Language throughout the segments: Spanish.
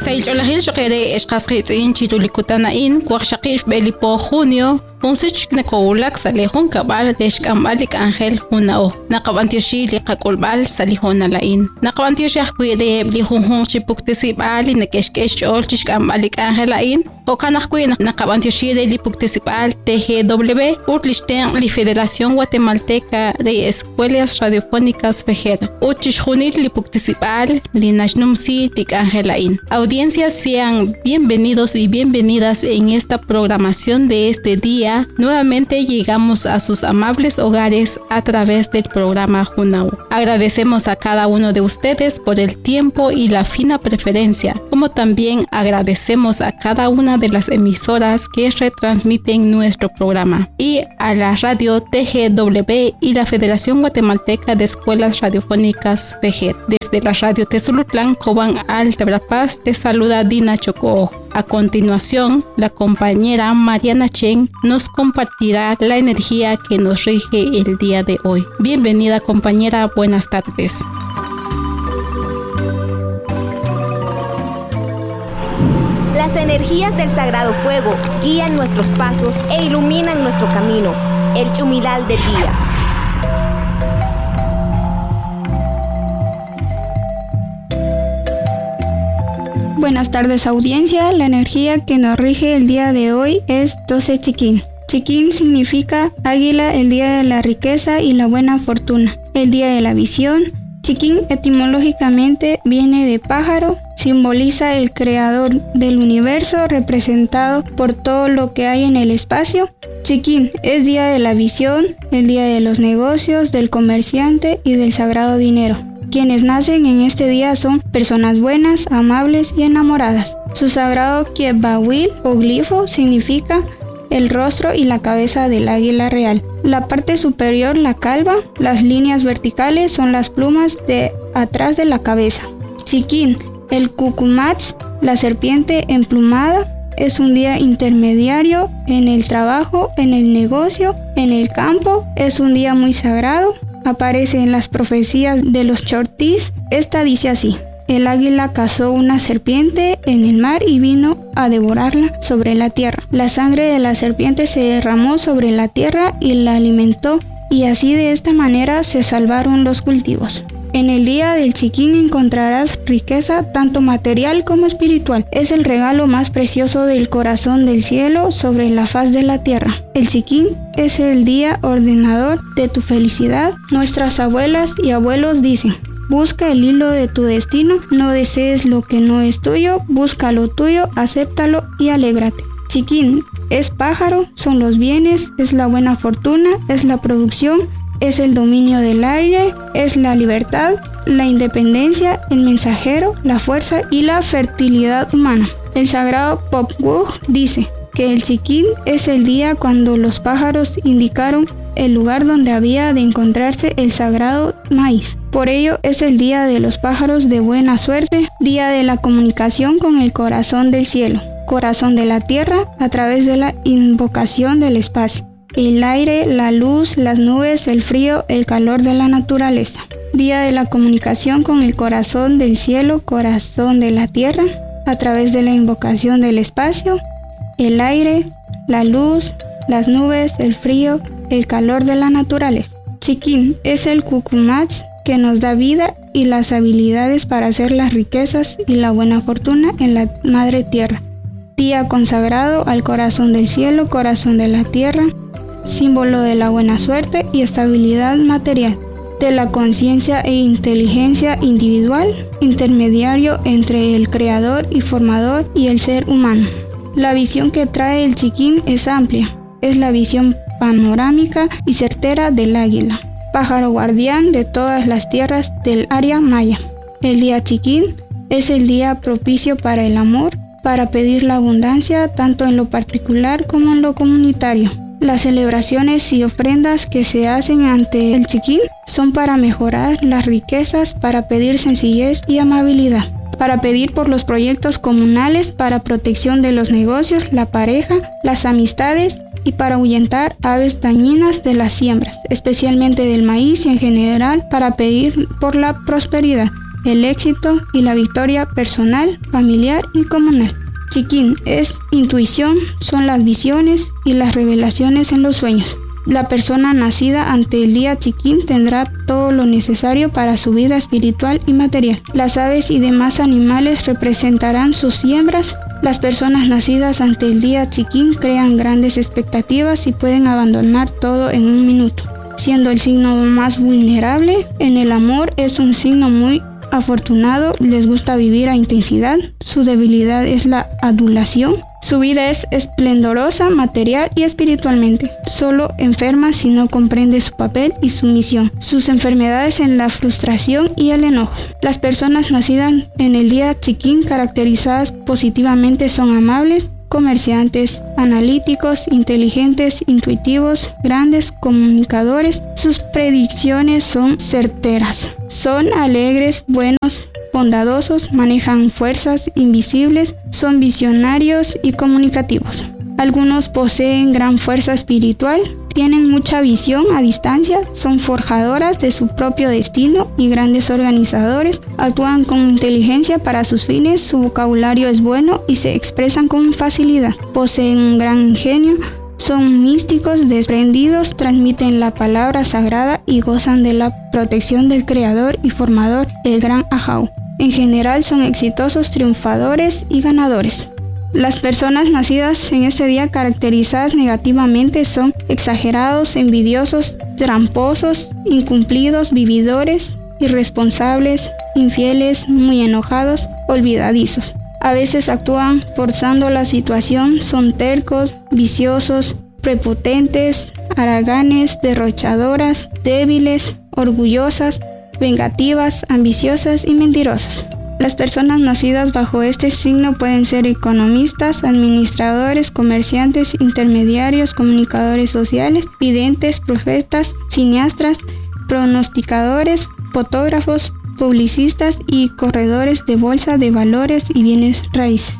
Saych'olajil xoqere esqasqitz'in chitulikutanain kuaqxaqish b'elipo junio Unsich nekowulak salihon kabal deshkambalik Ángel Hunao. Nakabantioshi li kakulbal salihon alain. Nakabantioshi akkuide li hunhun chipuktisibali nekeshkesh olchishkambalik Ángel ain. O kanakkuide nakabantioshi li puktisibal TGW urlisten li Federación Guatemalteca de Escuelas Radiofónicas FEJER. Uchishjunil li puktisibal li nashnumsi tik Ángel ain. Audiencias sean bienvenidos y bienvenidas en esta programación de este día. Nuevamente llegamos a sus amables hogares a través del programa Junau. Agradecemos a cada uno de ustedes por el tiempo y la fina preferencia, como también agradecemos a cada una de las emisoras que retransmiten nuestro programa y a la radio TGW y la Federación Guatemalteca de Escuelas Radiofónicas FEJER. Desde la radio Tezulutlán, Cobán Alta Verapaz, te saluda Dina Chocó. A continuación, la compañera Mariana Chen nos compartirá la energía que nos rige el día de hoy. Bienvenida, compañera, buenas tardes. Las energías del Sagrado Fuego guían nuestros pasos e iluminan nuestro camino. El Chumilal del día. Buenas tardes, audiencia. La energía que nos rige el día de hoy es 12 Chiquín. Chiquín significa águila, el día de la riqueza y la buena fortuna, el día de la visión. Chiquín etimológicamente viene de pájaro, simboliza el creador del universo representado por todo lo que hay en el espacio. Chiquín es día de la visión, el día de los negocios, del comerciante y del sagrado dinero. Quienes nacen en este día son personas buenas, amables y enamoradas. Su sagrado Kiebawil o glifo significa el rostro y la cabeza del águila real. La parte superior, la calva, las líneas verticales son las plumas de atrás de la cabeza. Chiquín, el cucumach, la serpiente emplumada, es un día intermediario en el trabajo, en el negocio, en el campo. Es un día muy sagrado. Aparece en las profecías de los chortís. Esta dice así: el águila cazó una serpiente en el mar y vino a devorarla sobre la tierra. La sangre de la serpiente se derramó sobre la tierra y la alimentó, y así de esta manera se salvaron los cultivos. En el día del Chiquín encontrarás riqueza tanto material como espiritual. Es el regalo más precioso del corazón del cielo sobre la faz de la tierra. El Chiquín es el día ordenador de tu felicidad. Nuestras abuelas y abuelos dicen: busca el hilo de tu destino, no desees lo que no es tuyo, busca lo tuyo, acéptalo y alégrate. Chiquín es pájaro, son los bienes, es la buena fortuna, es la producción, es el dominio del aire, es la libertad, la independencia, el mensajero, la fuerza y la fertilidad humana. El sagrado Popgug dice que el Chiquín es el día cuando los pájaros indicaron el lugar donde había de encontrarse el sagrado maíz. Por ello es el día de los pájaros de buena suerte, día de la comunicación con el corazón del cielo, corazón de la tierra a través de la invocación del espacio. El aire, la luz, las nubes, el frío, el calor de la naturaleza. Día de la comunicación con el corazón del cielo, corazón de la tierra, a través de la invocación del espacio, el aire, la luz, las nubes, el frío, el calor de la naturaleza. Chiquín es el cucumach que nos da vida y las habilidades para hacer las riquezas y la buena fortuna en la madre tierra. Día consagrado al corazón del cielo, corazón de la tierra, símbolo de la buena suerte y estabilidad material, de la conciencia e inteligencia individual, intermediario entre el creador y formador y el ser humano. La visión que trae el Chiquín es amplia, es la visión panorámica y certera del águila, pájaro guardián de todas las tierras del área maya. El día Chiquín es el día propicio para el amor, para pedir la abundancia tanto en lo particular como en lo comunitario. Las celebraciones y ofrendas que se hacen ante el Chiquín son para mejorar las riquezas, para pedir sencillez y amabilidad, para pedir por los proyectos comunales, para protección de los negocios, la pareja, las amistades y para ahuyentar aves dañinas de las siembras, especialmente del maíz y en general para pedir por la prosperidad. el éxito y la victoria personal, familiar y comunal. Chiquín es intuición, son las visiones y las revelaciones en los sueños. La persona nacida ante el día Chiquín tendrá todo lo necesario para su vida espiritual y material. Las aves y demás animales representarán sus siembras. Las personas nacidas ante el día Chiquín crean grandes expectativas y pueden abandonar todo en un minuto. Siendo el signo más vulnerable, en el amor es un signo muy afortunado, les gusta vivir a intensidad, su debilidad es la adulación, su vida es esplendorosa material y espiritualmente, solo enferma si no comprende su papel y su misión, sus enfermedades en la frustración y el enojo. Las personas nacidas en el día Chiquín caracterizadas positivamente son amables, comerciantes, analíticos, inteligentes, intuitivos, grandes comunicadores. Sus predicciones son certeras. Son alegres, buenos, bondadosos, manejan fuerzas invisibles, son visionarios y comunicativos. Algunos poseen gran fuerza espiritual, tienen mucha visión a distancia, son forjadoras de su propio destino y grandes organizadores, actúan con inteligencia para sus fines, su vocabulario es bueno y se expresan con facilidad. Poseen un gran ingenio, son místicos, desprendidos, transmiten la palabra sagrada y gozan de la protección del Creador y Formador, el Gran Ahau. En general son exitosos, triunfadores y ganadores. Las personas nacidas en este día caracterizadas negativamente son exagerados, envidiosos, tramposos, incumplidos, vividores, irresponsables, infieles, muy enojados, olvidadizos. A veces actúan forzando la situación, son tercos, viciosos, prepotentes, haraganes, derrochadoras, débiles, orgullosas, vengativas, ambiciosas y mentirosas. Las personas nacidas bajo este signo pueden ser economistas, administradores, comerciantes, intermediarios, comunicadores sociales, videntes, profetas, cineastas, pronosticadores, fotógrafos, publicistas y corredores de bolsa de valores y bienes raíces.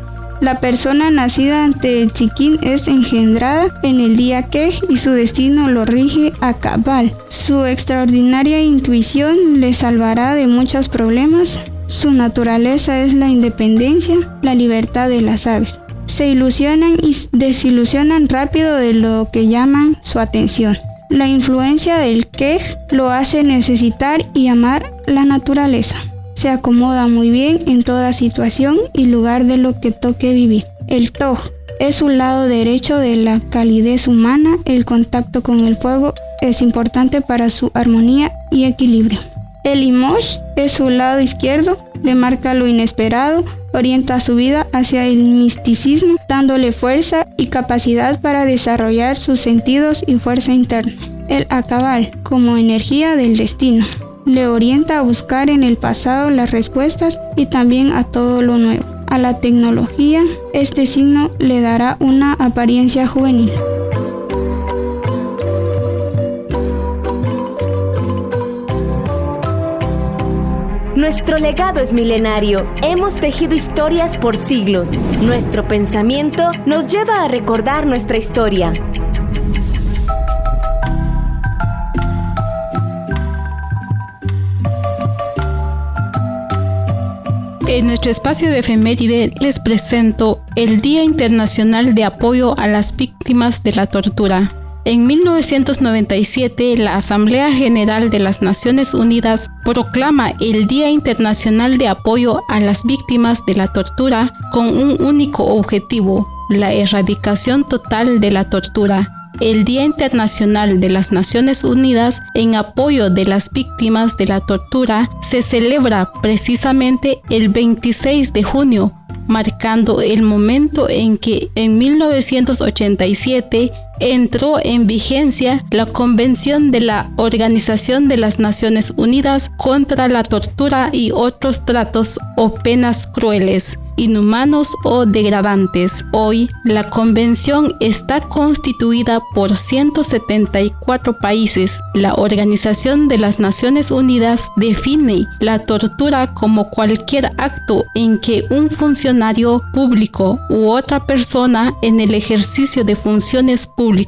La persona nacida ante el Chiquín es engendrada en el día Quej y su destino lo rige a cabal. Su extraordinaria intuición le salvará de muchos problemas. Su naturaleza es la independencia, la libertad de las aves. Se ilusionan y desilusionan rápido de lo que llaman su atención. La influencia del Quej lo hace necesitar y amar la naturaleza. Se acomoda muy bien en toda situación y lugar de lo que toque vivir. El Toj es un lado derecho de la calidez humana. El contacto con el fuego es importante para su armonía y equilibrio. El Imosh es su lado izquierdo, le marca lo inesperado, orienta su vida hacia el misticismo, dándole fuerza y capacidad para desarrollar sus sentidos y fuerza interna. El Akabal, como energía del destino, le orienta a buscar en el pasado las respuestas y también a todo lo nuevo. A la tecnología, este signo le dará una apariencia juvenil. Nuestro legado es milenario. Hemos tejido historias por siglos. Nuestro pensamiento nos lleva a recordar nuestra historia. En nuestro espacio de efeméride les presento el Día Internacional de Apoyo a las Víctimas de la Tortura. En 1997, la Asamblea General de las Naciones Unidas proclama el Día Internacional de Apoyo a las Víctimas de la Tortura con un único objetivo: la erradicación total de la tortura. El Día Internacional de las Naciones Unidas en apoyo de las víctimas de la tortura se celebra precisamente el 26 de junio, marcando el momento en que en 1987 entró en vigencia la Convención de la Organización de las Naciones Unidas contra la tortura y otros tratos o penas crueles, inhumanos o degradantes. Hoy, la convención está constituida por 174 países. La Organización de las Naciones Unidas define la tortura como cualquier acto en que un funcionario público u otra persona en el ejercicio de funciones públicas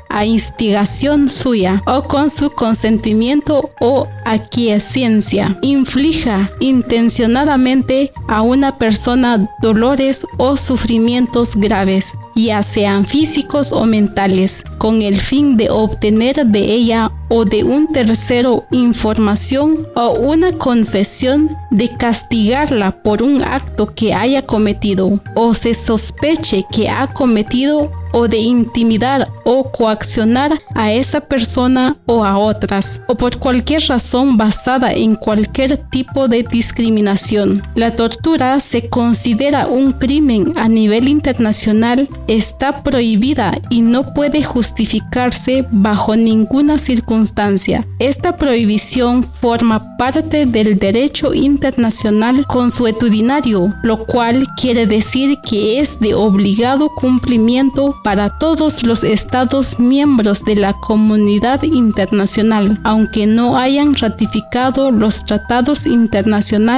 a instigación suya o con su consentimiento o aquiescencia, inflija intencionadamente a una persona dolores o sufrimientos graves, ya sean físicos o mentales, con el fin de obtener de ella o de un tercero información o una confesión, de castigarla por un acto que haya cometido o se sospeche que ha cometido, o de intimidar o coaccionar a esa persona o a otras, o por cualquier razón basada en cualquier tipo de discriminación. La tortura se considera un crimen a nivel internacional, está prohibida y no puede justificarse bajo ninguna circunstancia. Esta prohibición forma parte del derecho internacional consuetudinario, lo cual quiere decir que es de obligado cumplimiento para todos los Estados miembros de la comunidad internacional, aunque no hayan ratificado los tratados internacionales